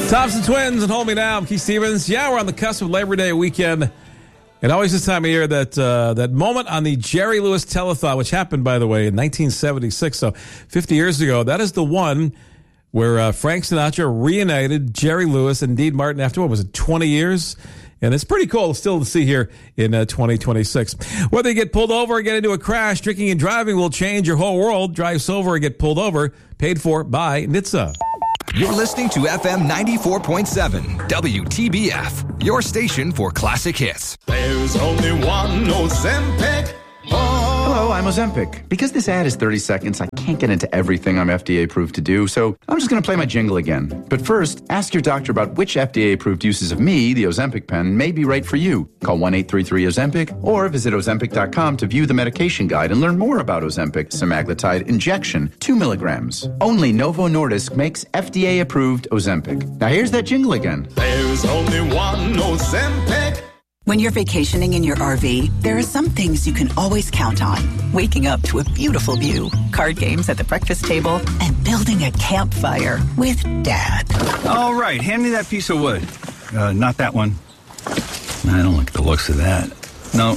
Thompson Twins and Hold Me Now. I'm Keith Stevens. Yeah, we're on the cusp of Labor Day weekend. And always this time of year, that moment on the Jerry Lewis Telethon, which happened, by the way, in 1976, so 50 years ago. That is the one where Frank Sinatra reunited Jerry Lewis and Dean Martin after, what was it, 20 years? And it's pretty cool still to see here in 2026. Whether you get pulled over or get into a crash, drinking and driving will change your whole world. Drive sober or get pulled over. Paid for by NHTSA. You're listening to FM 94.7 WTBF, your station for classic hits. There's only one Ozempic. Hello, I'm Ozempic. Because this ad is 30 seconds, I can't get into everything I'm FDA approved to do, so I'm just going to play my jingle again. But first, ask your doctor about which FDA approved uses of me, the Ozempic pen, may be right for you. Call 1-833-OZEMPIC or visit Ozempic.com to view the medication guide and learn more about Ozempic semaglutide injection, 2 milligrams. Only Novo Nordisk makes FDA approved Ozempic. Now here's that jingle again. There's only one Ozempic. When you're vacationing in your RV, there are some things you can always count on. Waking up to a beautiful view, card games at the breakfast table, and building a campfire with Dad. All right, hand me that piece of wood. Not that one. I don't like the looks of that. No.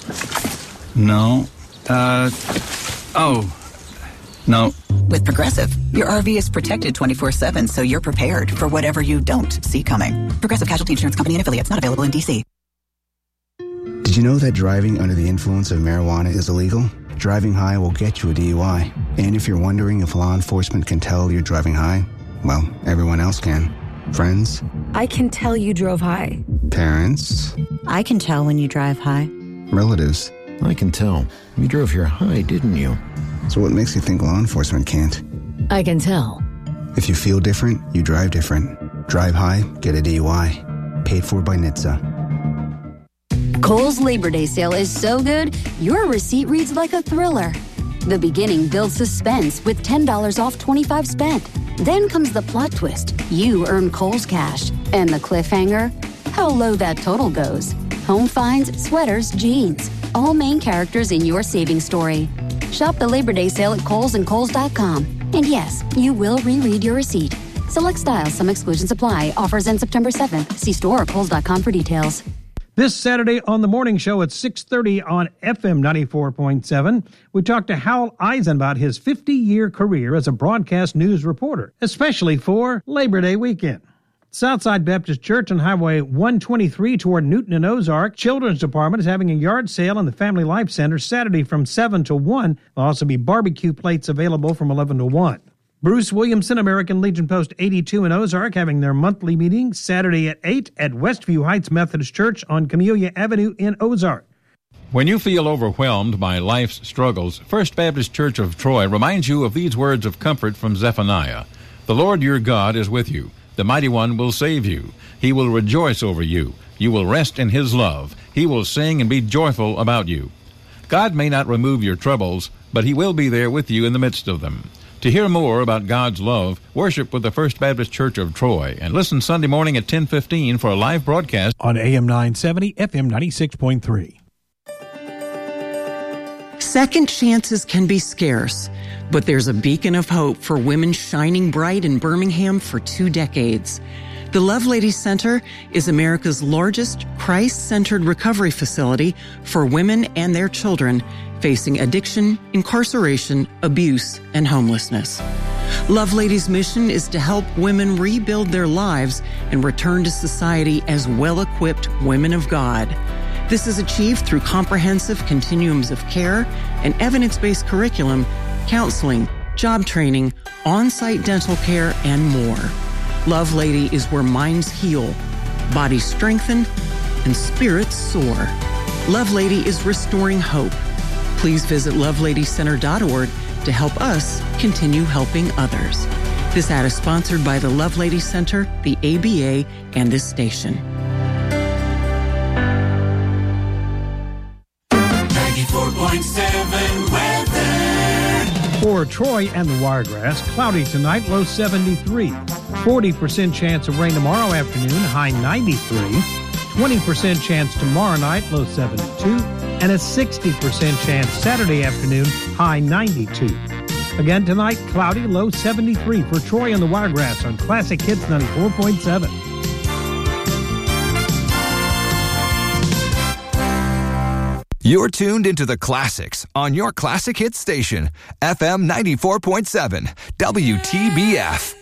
No. With Progressive, your RV is protected 24/7, so you're prepared for whatever you don't see coming. Progressive Casualty Insurance Company and affiliates, not available in D.C. Did you know that driving under the influence of marijuana is illegal? Driving high will get you a DUI. And if you're wondering if law enforcement can tell you're driving high, well, everyone else can. Friends? I can tell you drove high. Parents? I can tell when you drive high. Relatives? I can tell. You drove here high, didn't you? So what makes you think law enforcement can't? I can tell. If you feel different, you drive different. Drive high, get a DUI. Paid for by NHTSA. Kohl's Labor Day sale is so good, your receipt reads like a thriller. The beginning builds suspense with $10 off 25 spent. Then comes the plot twist. You earn Kohl's cash. And the cliffhanger? How low that total goes. Home finds, sweaters, jeans. All main characters in your savings story. Shop the Labor Day sale at Kohl's and Kohl's.com. And yes, you will reread your receipt. Select styles, some exclusions apply. Offers end September 7th. See store or Kohl's.com for details. This Saturday on The Morning Show at 6:30 on FM 94.7, we talked to Howell Eisen about his 50-year career as a broadcast news reporter, especially for Labor Day weekend. Southside Baptist Church on Highway 123 toward Newton and Ozark. Children's Department is having a yard sale in the Family Life Center Saturday from 7 to 1. There'll also be barbecue plates available from 11 to 1. Bruce Williamson, American Legion Post 82 in Ozark, having their monthly meeting Saturday at 8 at Westview Heights Methodist Church on Camellia Avenue in Ozark. When you feel overwhelmed by life's struggles, First Baptist Church of Troy reminds you of these words of comfort from Zephaniah. The Lord your God is with you. The Mighty One will save you. He will rejoice over you. You will rest in His love. He will sing and be joyful about you. God may not remove your troubles, but He will be there with you in the midst of them. To hear more about God's love, worship with the First Baptist Church of Troy and listen Sunday morning at 10:15 for a live broadcast on AM 970, FM 96.3. Second chances can be scarce, but there's a beacon of hope for women shining bright in Birmingham for 2 decades. The Lovelady Center is America's largest Christ-centered recovery facility for women and their children facing addiction, incarceration, abuse, and homelessness. Lovelady's mission is to help women rebuild their lives and return to society as well-equipped women of God. This is achieved through comprehensive continuums of care and evidence-based curriculum, counseling, job training, on-site dental care, and more. Lovelady is where minds heal, bodies strengthen, and spirits soar. Lovelady is restoring hope. Please visit loveladycenter.org to help us continue helping others. This ad is sponsored by the Lovelady Center, the ABA, and this station. 94.7 weather. For Troy and the Wiregrass, cloudy tonight, low 73. 40% chance of rain tomorrow afternoon, high 93. 20% chance tomorrow night, low 72. And a 60% chance Saturday afternoon, high 92. Again tonight, cloudy, low 73 for Troy and the Wiregrass on Classic Hits 94.7. You're tuned into the classics on your Classic Hits station, FM 94.7, WTBF.